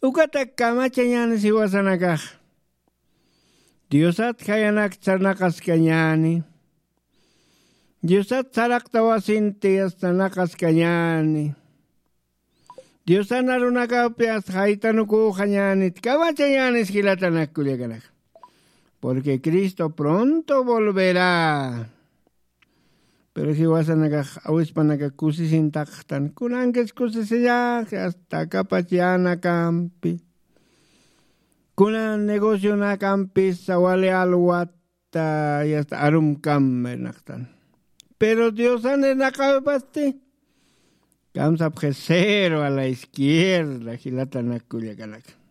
Ukatak kamachañani siwasanakaj. Diosat kayanak tsanakas kanyani. Diosat saraktawasinti hasta nakas kanyani. Diosat narunakapias haitanuku kanyani. Kamachañani skilatanakuliaganak. Porque Cristo pronto volverá. Pero si vas a naga awispanaga kusisintaktan, kunanges kusisiyaje hasta kapachana campi. Kunan negocio na campi sawale alwata y hasta arum kammer naktan. Pero Dios ane nakabasti. Kamsap cero a la izquierda, gilata nakulia ganak.